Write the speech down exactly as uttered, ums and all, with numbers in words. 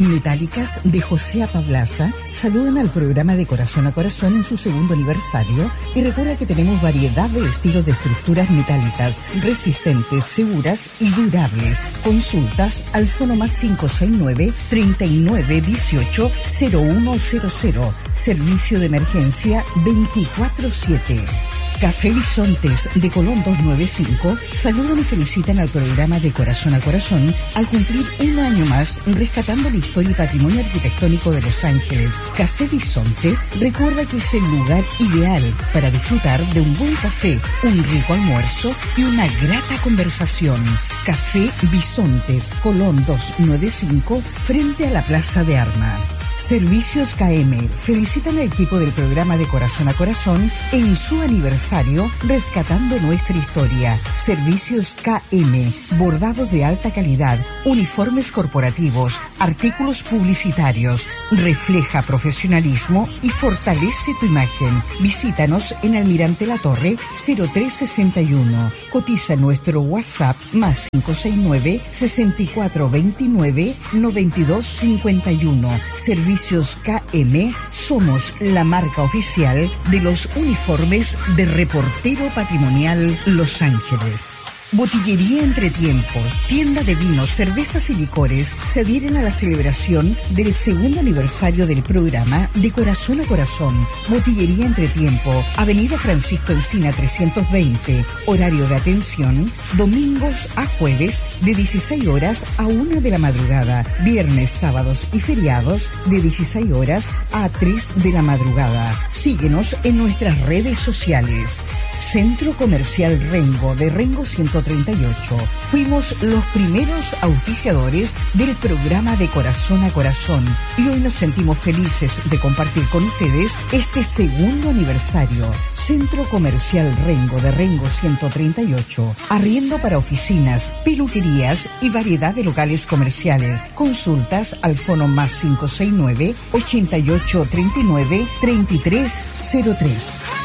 Metálicas de José Pablaza saludan al programa de Corazón a Corazón en su segundo aniversario y recuerda que tenemos variedad de estilos de estructuras metálicas resistentes, seguras y durables. Consultas al fono más cinco seis nueve, treinta y nueve, dieciocho, cero uno cero cero. Servicio de emergencia veinticuatro siete. Café Bisontes de Colón doscientos noventa y cinco saludan y felicitan al programa de Corazón a Corazón al cumplir un año más rescatando la historia y patrimonio arquitectónico de Los Ángeles. Café Bisonte recuerda que es el lugar ideal para disfrutar de un buen café, un rico almuerzo y una grata conversación. Café Bisontes, Colón doscientos noventa y cinco, frente a la Plaza de Armas. Servicios K M felicitan al equipo del programa de Corazón a Corazón en su aniversario rescatando nuestra historia. Servicios K M, bordados de alta calidad, uniformes corporativos, artículos publicitarios, refleja profesionalismo y fortalece tu imagen. Visítanos en Almirante La Torre cero tres sesenta y uno. Cotiza nuestro WhatsApp más cinco seis nueve, sesenta y cuatro veintinueve, noventa y dos cincuenta y uno. Servicios K M, somos la marca oficial de los uniformes de Reportero Patrimonial Los Ángeles. Botillería Entre Tiempos, tienda de vinos, cervezas y licores, se adhieren a la celebración del segundo aniversario del programa de Corazón a Corazón. Botillería Entre Tiempos, Avenida Francisco Encina trescientos veinte, horario de atención, domingos a jueves de dieciséis horas a una de la madrugada, viernes, sábados y feriados de dieciséis horas a tres de la madrugada. Síguenos en nuestras redes sociales. Centro Comercial Rengo de Rengo ciento treinta y ocho. Fuimos los primeros auspiciadores del programa de Corazón a Corazón y hoy nos sentimos felices de compartir con ustedes este segundo aniversario. Centro Comercial Rengo de Rengo ciento treinta y ocho. Arriendo para oficinas, peluquerías y variedad de locales comerciales. Consultas al fono más cinco seis nueve, ochenta y ocho treinta y nueve, treinta y tres cero tres.